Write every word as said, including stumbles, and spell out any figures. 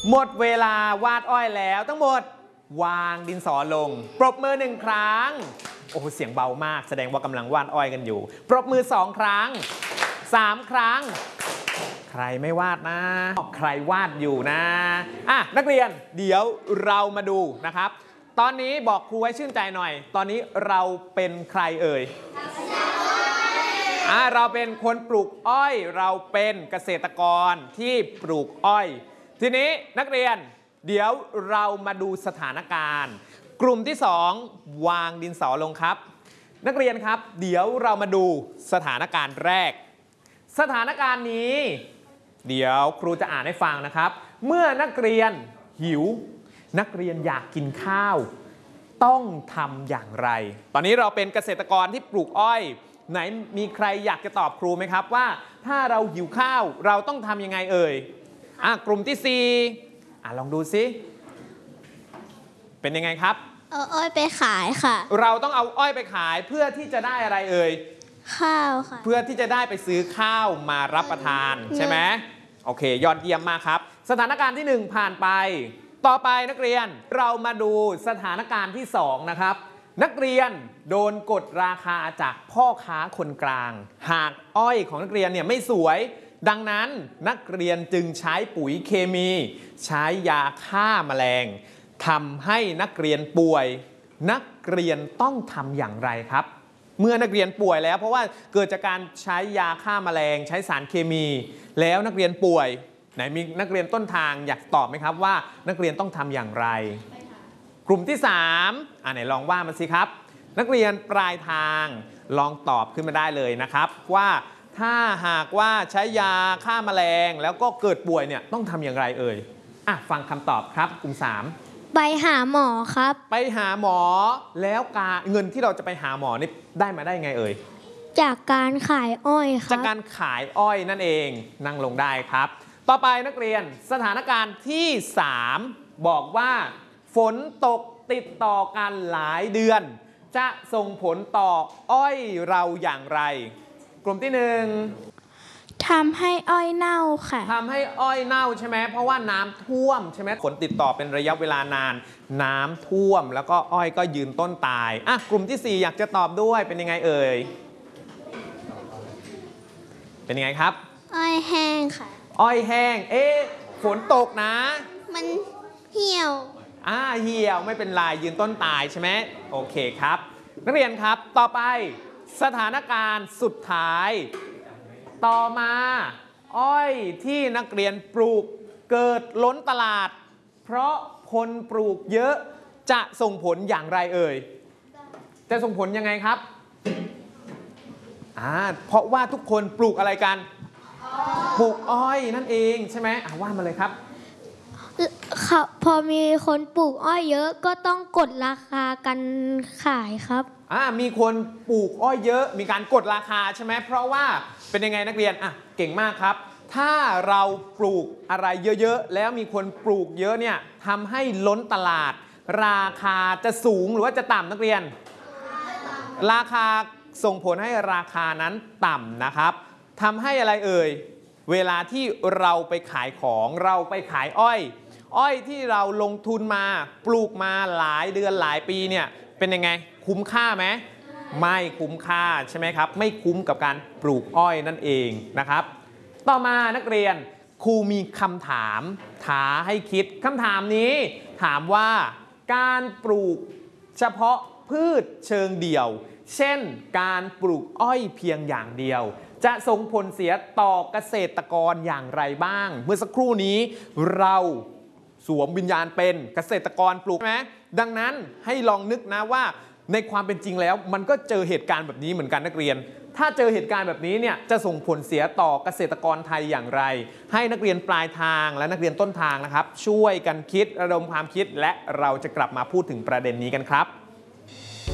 หมดเวลาวาดอ้อยแล้วทั้งหมดวางดินสอลงปรบมือหนึ่งครั้งโอ้โหเสียงเบามากแสดงว่ากำลังวาดอ้อยกันอยู่ปรบมือสองครั้งสามครั้งใครไม่วาดนะใครวาดอยู่นะอ่ะนักเรียนเดี๋ยวเรามาดูนะครับตอนนี้บอกครูไว้ชื่นใจหน่อยตอนนี้เราเป็นใครเอ่ยอ่ะเราเป็นคนปลูกอ้อยเราเป็นเกษตรกรที่ปลูกอ้อยทีนี้นักเรียนเดี๋ยวเรามาดูสถานการณ์กลุ่มที่สองวางดินสอลงครับนักเรียนครับเดี๋ยวเรามาดูสถานการณ์แรกสถานการณ์นี้เดี๋ยวครูจะอ่านให้ฟังนะครับเมื่อนักเรียนหิวนักเรียนอยากกินข้าวต้องทำอย่างไรตอนนี้เราเป็นเกษตรกรที่ปลูกอ้อยไหนมีใครอยากจะตอบครูไหมครับว่าถ้าเราหิวข้าวเราต้องทำยังไงเอ่ยอ่ะกลุ่มที่สี่อ่ะลองดูซิเป็นยังไงครับเอาอ้อยไปขายค่ะเราต้องเอาอ้อยไปขายเพื่อที่จะได้อะไรเอ่ยข้าวค่ะเพื่อที่จะได้ไปซื้อข้าวมารับประทานใช่ไหมโอเคยอดเยี่ยมมากครับสถานการณ์ที่หนึ่งผ่านไปต่อไปนักเรียนเรามาดูสถานการณ์ที่สองนะครับนักเรียนโดนกดราคาจากพ่อค้าคนกลางหากอ้อยของนักเรียนเนี่ยไม่สวยดังนั้นนักเรียนจึงใช้ปุ๋ยเคมีใช้ยาฆ่าแมลงทำให้นักเรียนป่วยนักเรียนต้องทำอย่างไรครับเมื่อนักเรียนป่วยแล้วเพราะว่าเกิดจากการใช้ยาฆ่าแมลงใช้สารเคมีแล้วนักเรียนป่วยไหนมีนักเรียนต้นทางอยากตอบไหมครับว่านักเรียนต้องทำอย่างไรกลุ่มที่สามอ่าไหนลองว่ามาสิครับนักเรียนปลายทางลองตอบขึ้นมาได้เลยนะครับว่าถ้าหากว่าใช้ยาฆ่าแมลงแล้วก็เกิดป่วยเนี่ยต้องทำอย่างไรเอ่ยอ่ะฟังคำตอบครับกลุ่มสามไปหาหมอครับไปหาหมอแล้วการเงินที่เราจะไปหาหมอนี่ได้มาได้ไงเอ่ยจากการขายอ้อยครับจากการขายอ้อยนั่นเองนั่งลงได้ครับต่อไปนักเรียนสถานการณ์ที่สามบอกว่าฝนตกติดต่อกันหลายเดือนจะส่งผลต่ออ้อยเราอย่างไรกลุ่มที่หนึ่งทำให้อ้อยเน่าค่ะทำให้อ้อยเน่าใช่ไหมเพราะว่าน้ำท่วมใช่ไหมฝนติดต่อเป็นระยะเวลานานน้ำท่วมแล้วก็อ้อยก็ยืนต้นตายอ่ะกลุ่มที่สี่อยากจะตอบด้วยเป็นยังไงเอ่ยเป็นยังไงครับอ้อยแห้งค่ะอ้อยแห้งเอ๊ะฝนตกนะมันเหี่ยวอ่าเหี่ยวไม่เป็นไรยืนต้นตายใช่ไหมโอเคครับนักเรียนครับต่อไปสถานการณ์สุดท้ายต่อมาอ้อยที่นักเรียนปลูกเกิดล้นตลาดเพราะคนปลูกเยอะจะส่งผลอย่างไรเอ่ยจะส่งผลยังไงครับอ่าเพราะว่าทุกคนปลูกอะไรกันปลูกอ้อยนั่นเองใช่ไหมอ่าว่ามาเลยครับพอมีคนปลูกอ้อยเยอะก็ต้องกดราคากันขายครับอ่ามีคนปลูกอ้อยเยอะมีการกดราคาใช่ไหมเพราะว่าเป็นยังไงนักเรียนอ่ะเก่งมากครับถ้าเราปลูกอะไรเยอะๆแล้วมีคนปลูกเยอะเนี่ยทำให้ล้นตลาดราคาจะสูงหรือว่าจะต่ำนักเรียนราคาส่งผลให้ราคานั้นต่ำนะครับทำให้อะไรเอ่ยเวลาที่เราไปขายของเราไปขายอ้อยอ้อยที่เราลงทุนมาปลูกมาหลายเดือนหลายปีเนี่ยเป็นยังไงคุ้มค่าไหมไม่คุ้มค่าใช่ไหมครับไม่คุ้มกับการปลูกอ้อยนั่นเองนะครับต่อมานักเรียนครูมีคำถามท้าให้คิดคำถามนี้ถามว่าการปลูกเฉพาะพืชเชิงเดี่ยวเช่นการปลูกอ้อยเพียงอย่างเดียวจะส่งผลเสียต่อเกษตรกรอย่างไรบ้างเมื่อสักครู่นี้เราสวมวิญญาณเป็นเกษตรกรปลูกไหมดังนั้นให้ลองนึกนะว่าในความเป็นจริงแล้วมันก็เจอเหตุการณ์แบบนี้เหมือนกันนักเรียนถ้าเจอเหตุการณ์แบบนี้เนี่ยจะส่งผลเสียต่อเกษตรกรไทยอย่างไรให้นักเรียนปลายทางและนักเรียนต้นทางนะครับช่วยกันคิดระดมความคิดและเราจะกลับมาพูดถึงประเด็นนี้กันครับ